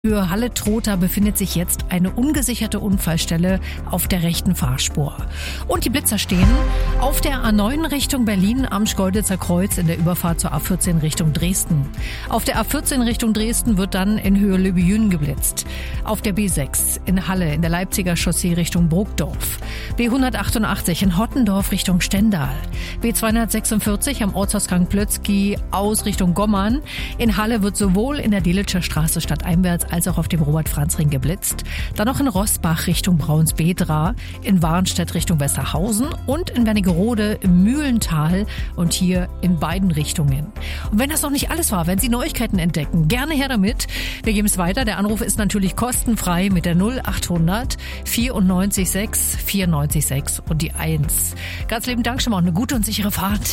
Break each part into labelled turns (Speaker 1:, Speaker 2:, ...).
Speaker 1: Für Halle-Trotha befindet sich jetzt eine ungesicherte Unfallstelle auf der rechten Fahrspur. Und die Blitzer stehen auf der A9 Richtung Berlin am Schkeuditzer Kreuz in der Überfahrt zur A14 Richtung Dresden. Auf der A14 Richtung Dresden wird dann in Höhe Lübejün geblitzt. Auf der B6 in Halle in der Leipziger Chaussee Richtung Burgdorf. B188 in Hottendorf Richtung Stendal. B246 am Ortsausgang Plötzky aus Richtung Gommern. In Halle wird sowohl in der Delitscher Straße stadteinwärts als auch auf dem Robert-Franz-Ring geblitzt. Dann noch in Roßbach Richtung Braunsbedra, in Warnstedt Richtung Westerhausen und in Wernigerode im Mühlental und hier in beiden Richtungen. Und wenn das noch nicht alles war, wenn Sie Neuigkeiten entdecken, gerne her damit. Wir geben es weiter. Der Anruf ist natürlich kostenfrei mit der 0800 94 6 94 6 und die 1. Ganz lieben Dank schon mal und eine gute und sichere Fahrt.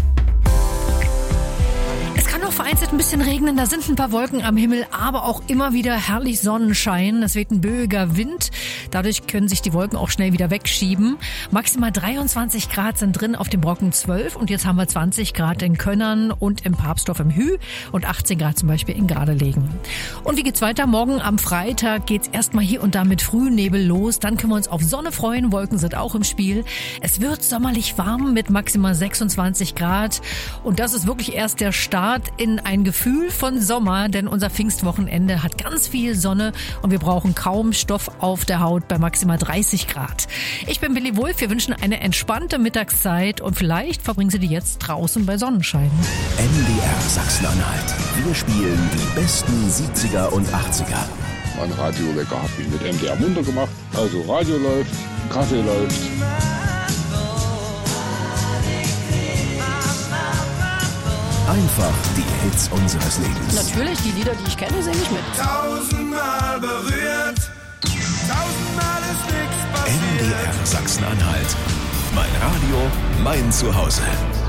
Speaker 1: Es kann noch vereinzelt ein bisschen regnen, da sind ein paar Wolken am Himmel, aber auch immer wieder herrlich Sonnenschein. Es weht ein böiger Wind, dadurch können sich die Wolken auch schnell wieder wegschieben. Maximal 23 Grad sind drin auf dem Brocken 12 und jetzt haben wir 20 Grad in Könnern und im Papsdorf im Hü und 18 Grad zum Beispiel in Gardelegen. Und wie geht's weiter? Morgen am Freitag geht's erstmal hier und da mit Frühnebel los, dann können wir uns auf Sonne freuen, Wolken sind auch im Spiel. Es wird sommerlich warm mit maximal 26 Grad und das ist wirklich erst der Start in ein Gefühl von Sommer, denn unser Pfingstwochenende hat ganz viel Sonne und wir brauchen kaum Stoff auf der Haut bei maximal 30 Grad. Ich bin Billy Wulff, wir wünschen eine entspannte Mittagszeit und vielleicht verbringen Sie die jetzt draußen bei Sonnenschein.
Speaker 2: MDR Sachsen-Anhalt. Wir spielen die besten 70er und 80er.
Speaker 3: Mein Radiowecker hat mich mit MDR munter gemacht. Also Radio läuft, Kaffee läuft.
Speaker 2: Einfach die Hits unseres Lebens.
Speaker 1: Natürlich, die Lieder, die ich kenne, singe ich mit.
Speaker 4: Tausendmal berührt, tausendmal ist nichts passiert.
Speaker 2: MDR Sachsen-Anhalt. Mein Radio, mein Zuhause.